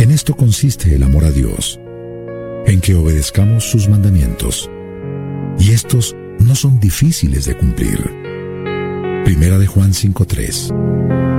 En esto consiste el amor a Dios, en que obedezcamos sus mandamientos, y estos no son difíciles de cumplir. Primera de Juan 5:3.